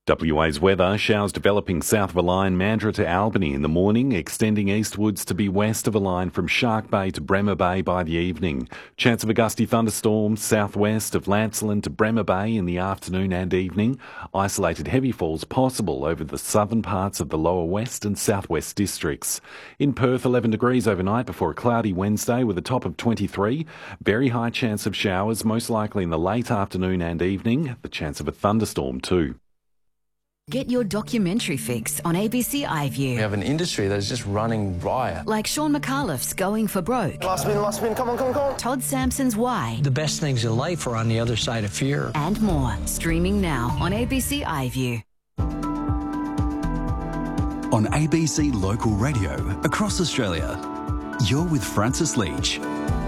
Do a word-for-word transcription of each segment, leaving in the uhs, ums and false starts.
W A's weather, showers developing south of a line Mandurah to Albany in the morning, extending eastwards to be west of a line from Shark Bay to Bremer Bay by the evening. Chance of a gusty thunderstorm southwest of Lancelin to Bremer Bay in the afternoon and evening. Isolated heavy falls possible over the southern parts of the lower west and southwest districts. In Perth, eleven degrees overnight before a cloudy Wednesday with a top of twenty-three. Very high chance of showers, most likely in the late afternoon and evening. The chance of a thunderstorm too. Get your documentary fix on A B C iView. We have an industry that is just running riot. Like Sean McAuliffe's Going for Broke. Last spin, last spin, come on, come on, come on. Todd Sampson's Why. The best things in life are on the other side of fear. And more. Streaming now on A B C iView. On A B C Local Radio across Australia, you're with Francis Leach.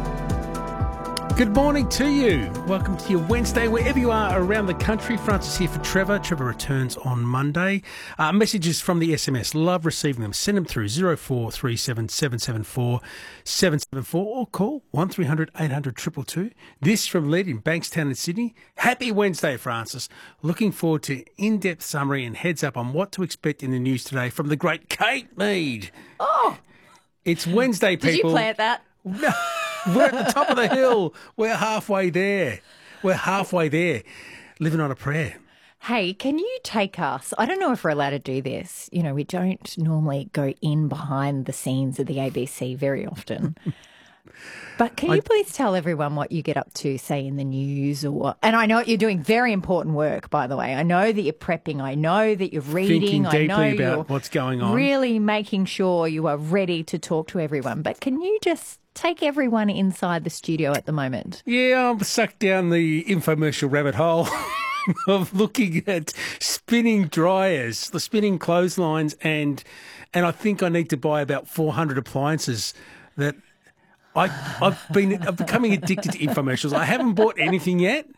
Good morning to you. Welcome to your Wednesday, wherever you are around the country. Francis here for Trevor. Trevor returns on Monday. Uh, messages from the S M S. Love receiving them. Send them through zero four three seven seven seven four seven seven four or call one three hundred eight hundred two two two. This from Led in Bankstown in Sydney. Happy Wednesday, Francis. Looking forward to in-depth summary and heads up on what to expect in the news today from the great Kate Mead. Oh! It's Wednesday, people. Did you plant that? No. We're at the top of the hill. We're halfway there. We're halfway there. Living on a prayer. Hey, can you take us? I don't know if we're allowed to do this. You know, we don't normally go in behind the scenes of the A B C very often. But can you I, please tell everyone what you get up to, say, in the news or... And I know you're doing very important work, by the way. I know that you're prepping. I know that you're reading. Thinking deeply I know about you're what's going on. Really making sure you are ready to talk to everyone. But can you just take everyone inside the studio at the moment? Yeah, I'm sucked down the infomercial rabbit hole of looking at spinning dryers, the spinning clotheslines, and and I think I need to buy about four hundred appliances that... I, I've been I'm becoming addicted to infomercials. I haven't bought anything yet,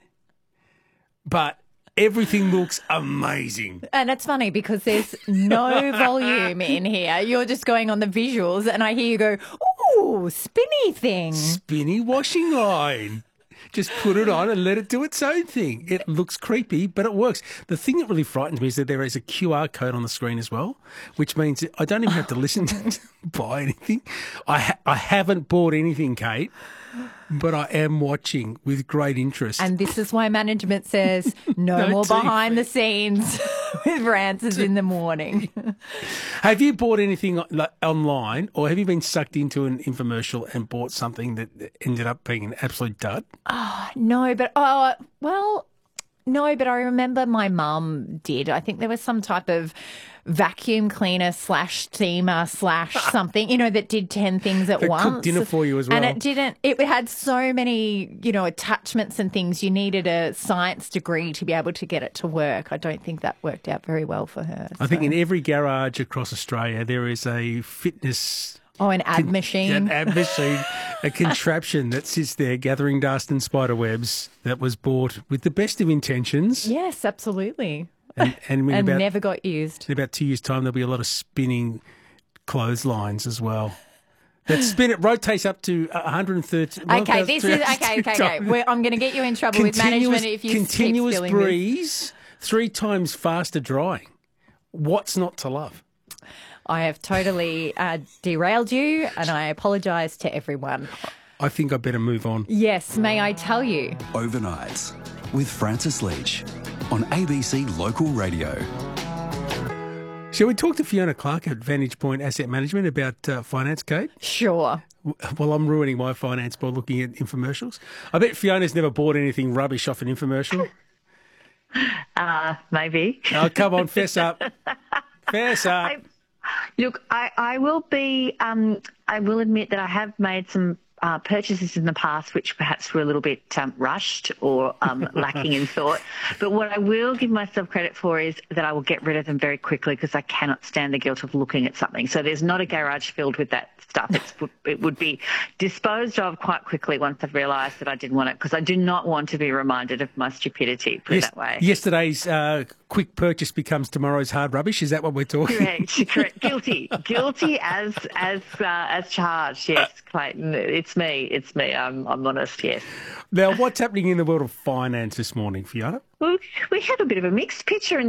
but everything looks amazing. And it's funny because there's no volume in here. You're just going on the visuals, and I hear you go, ooh, spinny thing. Spinny washing line. Just put it on and let it do its own thing. It looks creepy, but it works. The thing that really frightens me is that there is a Q R code on the screen as well, which means I don't even have to listen to buy anything. I ha- I haven't bought anything, Kate, but I am watching with great interest. And this is why management says no, no more T V. Behind the scenes with Francis in the morning. Have you bought anything like online, or have you been sucked into an infomercial and bought something that ended up being an absolute dud? Oh, no, but, oh, well, no, but I remember my mum did. I think there was some type of vacuum cleaner slash steamer slash something, you know, that did ten things at that once. Cooked dinner for you as well. And it didn't, it had so many, you know, attachments and things. You needed a science degree to be able to get it to work. I don't think that worked out very well for her. I so. think in every garage across Australia there is a fitness... Oh, an ad con- machine. An ad machine, a contraption that sits there gathering dust and spider webs that was bought with the best of intentions. Yes, absolutely. And, and, and about, never got used. In about two years' time, there'll be a lot of spinning clotheslines as well. That spin it rotates up to one hundred thirty. Okay, this is okay. Okay, okay. We're, I'm going to get you in trouble with management if you continuous keep stealing breeze, this. Three times faster drying. What's not to love? I have totally uh, derailed you, and I apologise to everyone. I think I better move on. Yes, may I tell you? Overnights with Francis Leach on A B C Local Radio. Shall we talk to Fiona Clark at Vantage Point Asset Management about uh, finance, Kate? Sure. Well, I'm ruining my finance by looking at infomercials. I bet Fiona's never bought anything rubbish off an infomercial. Uh, maybe. Oh, come on, fess up. Fess up. I, look, I, I will be, um, I will admit that I have made some Uh, purchases in the past which perhaps were a little bit um, rushed or um, lacking in thought. But what I will give myself credit for is that I will get rid of them very quickly because I cannot stand the guilt of looking at something. So there's not a garage filled with that stuff. It's, it would be disposed of quite quickly once I've realised that I didn't want it, because I do not want to be reminded of my stupidity, put yes, it that way. Yesterday's uh, quick purchase becomes tomorrow's hard rubbish. Is that what we're talking? Correct, correct. Guilty. Guilty as as uh, as charged, yes, Clayton. It's me. It's me. I'm, I'm honest, yes. Now, what's happening in the world of finance this morning, Fiona? Well, we have a bit of a mixed picture in